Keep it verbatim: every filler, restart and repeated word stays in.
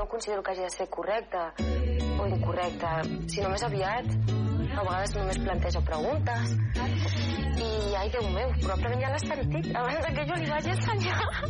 no considero que hagi de ser correcta o incorrecta, sinó més aviat a vegades només planteja preguntes i, ai, Déu meu, probablement ja l'has sentit abans que jo li vagi a ensenyar.